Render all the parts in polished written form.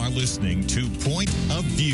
listening to Point of View.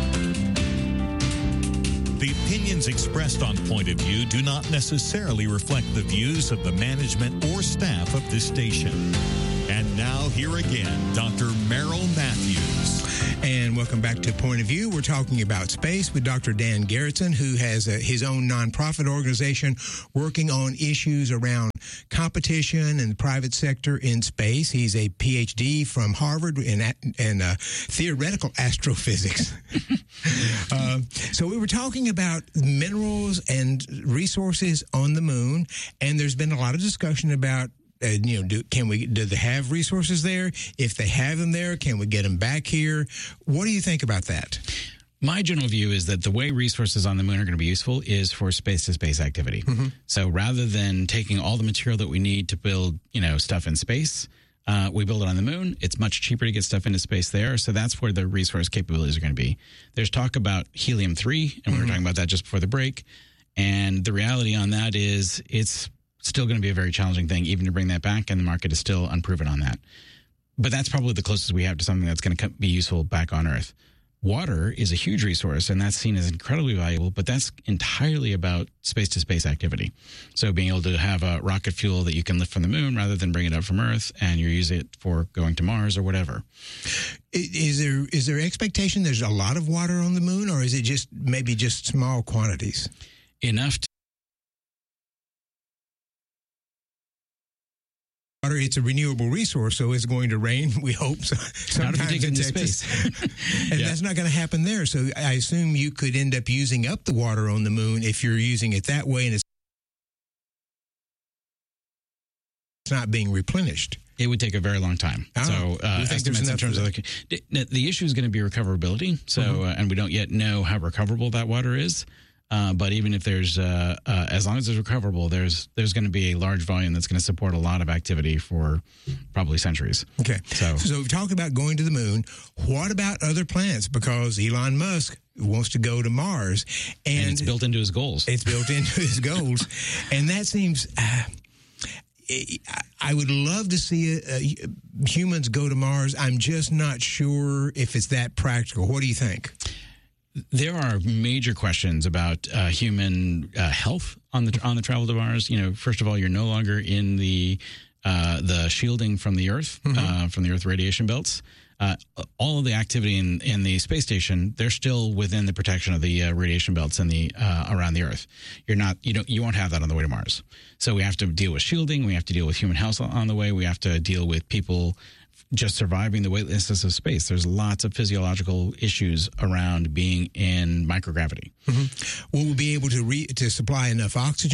The opinions expressed on Point of View do not necessarily reflect the views of the management or staff of this station. And now, here again, Dr. Merrill Matthews. And welcome back to Point of View. We're talking about space with Dr. Dan Garretson, who has his own nonprofit organization working on issues around competition and the private sector in space. He's a PhD from Harvard in theoretical astrophysics. So we were talking about minerals and resources on the moon, and there's been a lot of discussion about do they have resources there? If they have them there, can we get them back here? What do you think about that? My general view is that the way resources on the moon are going to be useful is for space-to-space activity. Mm-hmm. So rather than taking all the material that we need to build, stuff in space, we build it on the moon. It's much cheaper to get stuff into space there. So that's where the resource capabilities are going to be. There's talk about helium-3, and we were talking about that just before the break. And the reality on that is it's still going to be a very challenging thing, even to bring that back, and the market is still unproven on that. But that's probably the closest we have to something that's going to be useful back on Earth. Water is a huge resource, and that's seen as incredibly valuable, but that's entirely about space-to-space activity. So being able to have a rocket fuel that you can lift from the moon rather than bring it up from Earth, and you use it for going to Mars or whatever. Is there expectation there's a lot of water on the moon, or is it maybe just small quantities? Enough to It's a renewable resource, so it's going to rain, we hope, sometimes not if you take it in into Texas. Space. And that's not going to happen there. So I assume you could end up using up the water on the moon if you're using it that way and it's not being replenished. It would take a very long time. So estimates in terms of the issue is going to be recoverability. So and we don't yet know how recoverable that water is. But even if there's, as long as it's recoverable, there's going to be a large volume that's going to support a lot of activity for probably centuries. Okay. So we've talked about going to the moon. What about other planets? Because Elon Musk wants to go to Mars. And it's built into his goals. It's built into his goals. And that seems... I would love to see humans go to Mars. I'm just not sure if it's that practical. What do you think? There are major questions about human health on the travel to Mars. First of all, you're no longer in the shielding from the Earth, from the Earth radiation belts. All of the activity in the space station, they're still within the protection of the radiation belts in the around the Earth. You won't have that on the way to Mars. So we have to deal with shielding. We have to deal with human health on the way. We have to deal with people just surviving the weightlessness of space. There's lots of physiological issues around being in microgravity. Will we be able to supply enough oxygen?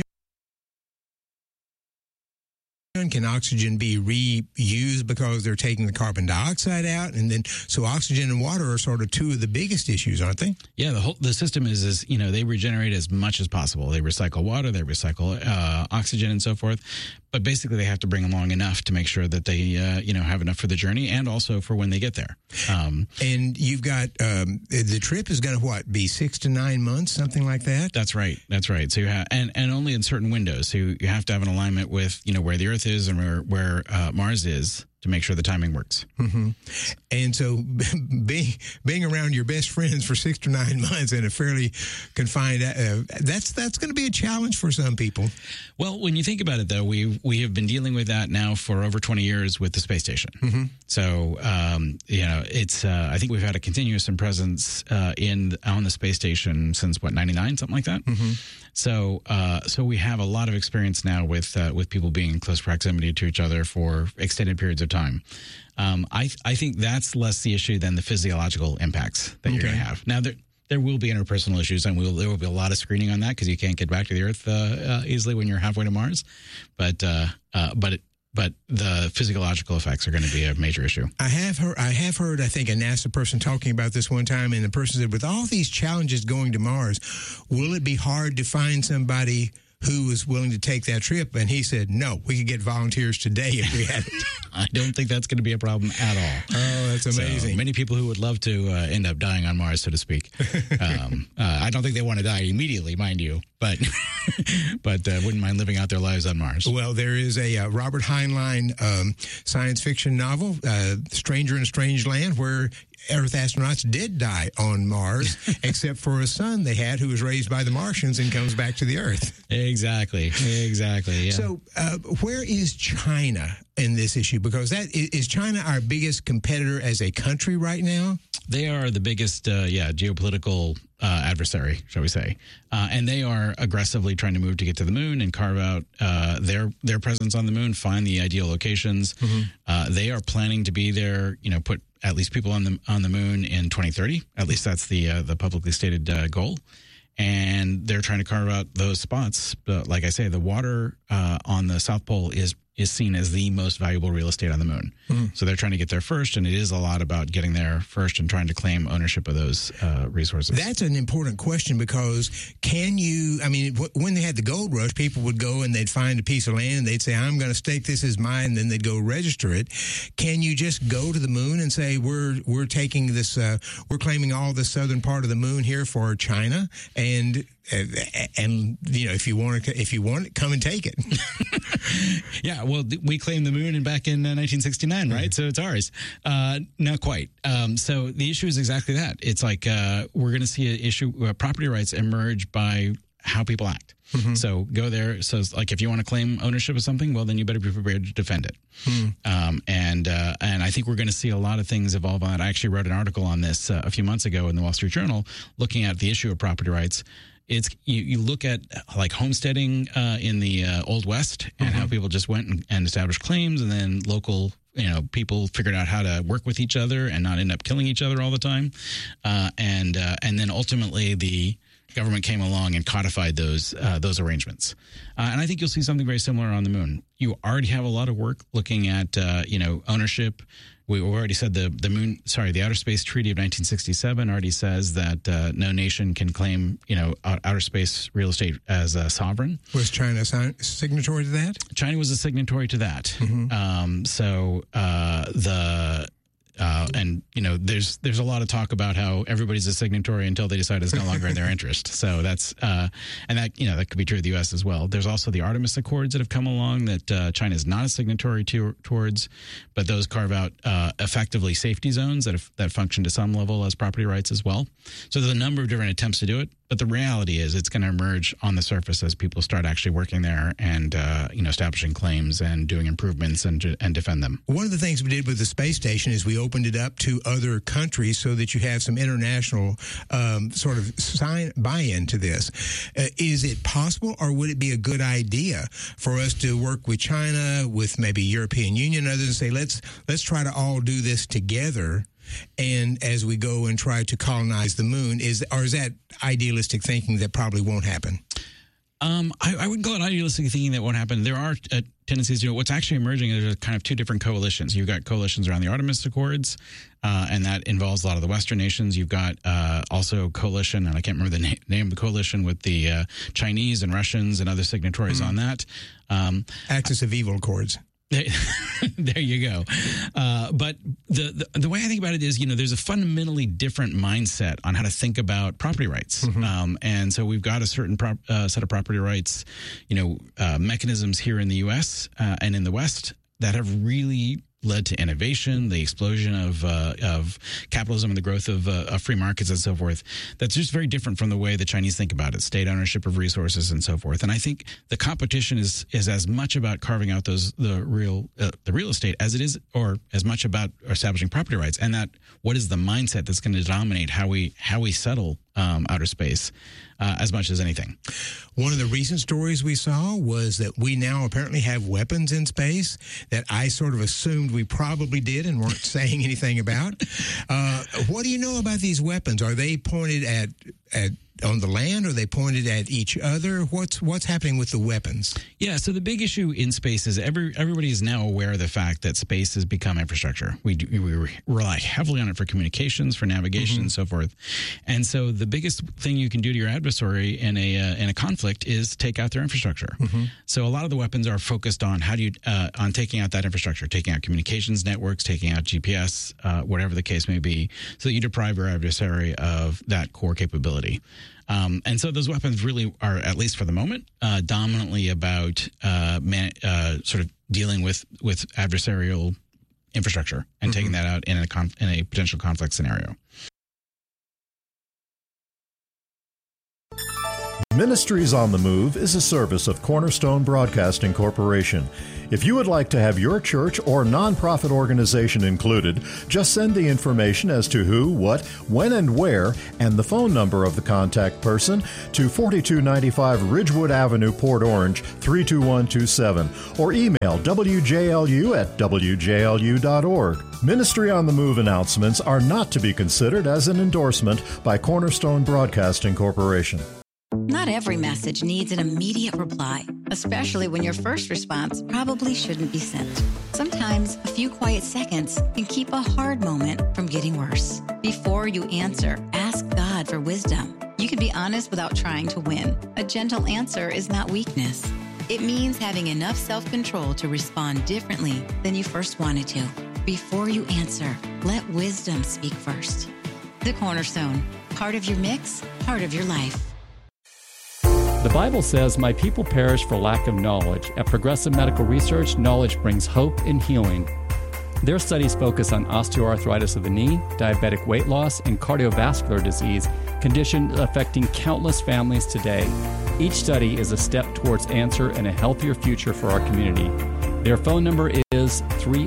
Can oxygen be reused because they're taking the carbon dioxide out? And then, so oxygen and water are sort of two of the biggest issues, aren't they? Yeah, the system is they regenerate as much as possible. They recycle water, they recycle oxygen and so forth. But basically, they have to bring along enough to make sure that they have enough for the journey and also for when they get there. And you've got the trip is going to be 6 to 9 months, something like that. That's right. So you have and only in certain windows. So you have to have an alignment with where the Earth is and where Mars is to make sure the timing works. And so being around your best friends for 6 to 9 months in a fairly confined, that's going to be a challenge for some people. Well, when you think about it, though, we have been dealing with that now for over 20 years with the space station. So, it's I think we've had a continuous presence on the space station since 99, something like that. So we have a lot of experience now with people being in close proximity to each other for extended periods of time. I think that's less the issue than the physiological impacts that you're going to have. Now, there will be interpersonal issues, and there will be a lot of screening on that because you can't get back to the Earth easily when you're halfway to Mars. But the physiological effects are going to be a major issue. I have heard, I think, a NASA person talking about this one time, and the person said, with all these challenges going to Mars, will it be hard to find somebody who was willing to take that trip? And he said, no, we could get volunteers today if we had it. I don't think that's going to be a problem at all. Oh, that's amazing. So many people who would love to end up dying on Mars, so to speak. I don't think they want to die immediately, mind you, but wouldn't mind living out their lives on Mars. Well, there is a Robert Heinlein science fiction novel, Stranger in a Strange Land, where Earth astronauts did die on Mars, except for a son they had who was raised by the Martians and comes back to the Earth. Exactly. Yeah. So where is China in this issue? Because is China our biggest competitor as a country right now? They are the biggest, geopolitical adversary, shall we say. And they are aggressively trying to move to get to the moon and carve out their presence on the moon, find the ideal locations. Mm-hmm. They are planning to be there, put at least people on the moon in 2030. At least that's the publicly stated goal. And they're trying to carve out those spots. But like I say, the water on the South Pole is seen as the most valuable real estate on the moon. Mm. So they're trying to get there first, and it is a lot about getting there first and trying to claim ownership of those resources. That's an important question because when they had the gold rush, people would go and they'd find a piece of land and they'd say, I'm going to stake this as mine, and then they'd go register it. Can you just go to the moon and say, we're taking this, we're claiming all the southern part of the moon here for China, and if you want it, come and take it. Yeah, well, we claimed the moon back in 1969, right? So it's ours. Not quite. So the issue is exactly that. It's like we're going to see an issue, property rights emerge by how people act. Mm-hmm. So go there. So it's like if you want to claim ownership of something, well, then you better be prepared to defend it. Mm. And I think we're going to see a lot of things evolve on that. I actually wrote an article on this a few months ago in the Wall Street Journal looking at the issue of property rights. It's you look at like homesteading in the Old West and how people just went and established claims, and then local people figured out how to work with each other and not end up killing each other all the time, and then ultimately the government came along and codified those arrangements. And I think you'll see something very similar on the moon. You already have a lot of work looking at ownership. We already said the Outer Space Treaty of 1967 already says that no nation can claim, outer space real estate as a sovereign. Was China a signatory to that? China was a signatory to that. Mm-hmm. There's a lot of talk about how everybody's a signatory until they decide it's no longer in their interest. So that's that could be true of the U.S. as well. There's also the Artemis Accords that have come along that China is not a signatory towards, but those carve out effectively safety zones that function to some level as property rights as well. So there's a number of different attempts to do it. But the reality is it's going to emerge on the surface as people start actually working there and establishing claims and doing improvements and defend them. One of the things we did with the space station is we opened it up to other countries so that you have some international sort of buy-in to this. Is it possible, or would it be a good idea for us to work with China, with maybe European Union and others, and say let's try to all do this together? And as we go and try to colonize the moon, is that idealistic thinking that probably won't happen? I wouldn't call it idealistic thinking that won't happen. There are tendencies. What's actually emerging is kind of two different coalitions. You've got coalitions around the Artemis Accords, and that involves a lot of the Western nations. You've got also coalition, and I can't remember the name of the coalition, with the Chinese and Russians and other signatories on that. Axis of Evil Accords. There you go. But the way I think about it is, there's a fundamentally different mindset on how to think about property rights. Mm-hmm. And so we've got a certain set of property rights, mechanisms here in the U.S. And in the West that have really led to innovation, the explosion of capitalism and the growth of free markets and so forth. That's just very different from the way the Chinese think about it, state ownership of resources and so forth. And I think the competition is as much about carving out the real estate as it is, or as much about establishing property rights, and that what is the mindset that's going to dominate how we settle outer space as much as anything. One of the recent stories we saw was that we now apparently have weapons in space that I sort of assumed we probably did and weren't saying anything about. What do you know about these weapons? Are they pointed on the land? Are they pointed at each other? What's happening with the weapons? Yeah, so the big issue in space is everybody is now aware of the fact that space has become infrastructure. We rely heavily on it for communications, for navigation, and so forth. And so the biggest thing you can do to your adversary in a conflict is take out their infrastructure. So a lot of the weapons are focused on how do you on taking out that infrastructure, taking out communications networks, taking out GPS, whatever the case may be, so that you deprive your adversary of that core capability. And so those weapons really are, at least for the moment, dominantly about sort of dealing with adversarial infrastructure and taking that out in a potential conflict scenario. Ministries on the Move is a service of Cornerstone Broadcasting Corporation. If you would like to have your church or nonprofit organization included, just send the information as to who, what, when, and where, and the phone number of the contact person to 4295 Ridgewood Avenue, Port Orange, 32127, or email wjlu@wjlu.org. Ministry on the Move announcements are not to be considered as an endorsement by Cornerstone Broadcasting Corporation. Not every message needs an immediate reply, especially when your first response probably shouldn't be sent. Sometimes a few quiet seconds can keep a hard moment from getting worse. Before you answer, ask God for wisdom. You can be honest without trying to win. A gentle answer is not weakness. It means having enough self-control to respond differently than you first wanted to. Before you answer, let wisdom speak first. The Cornerstone, part of your mix, part of your life. The Bible says, "My people perish for lack of knowledge." At Progressive Medical Research, knowledge brings hope and healing. Their studies focus on osteoarthritis of the knee, diabetic weight loss, and cardiovascular disease, conditions affecting countless families today. Each study is a step towards answer and a healthier future for our community. Their phone number is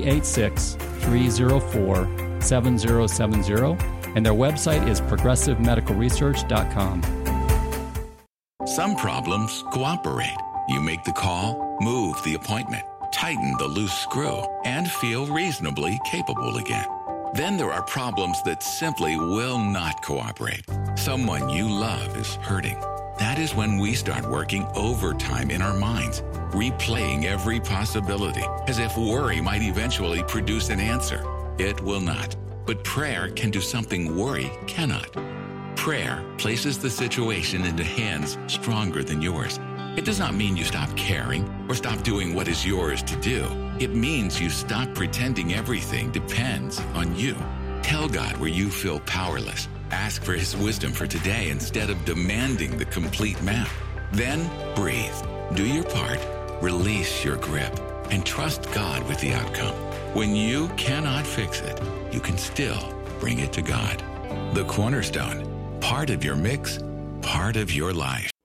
386-304-7070, and their website is progressivemedicalresearch.com. Some problems cooperate. You make the call, move the appointment, tighten the loose screw, and feel reasonably capable again. Then there are problems that simply will not cooperate. Someone you love is hurting. That is when we start working overtime in our minds, replaying every possibility, as if worry might eventually produce an answer. It will not. But prayer can do something worry cannot. Prayer places the situation into hands stronger than yours. It does not mean you stop caring or stop doing what is yours to do. It means you stop pretending everything depends on you. Tell God where you feel powerless. Ask for His wisdom for today instead of demanding the complete map. Then breathe. Do your part, release your grip, and trust God with the outcome. When you cannot fix it, you can still bring it to God. The Cornerstone. Part of your mix, part of your life.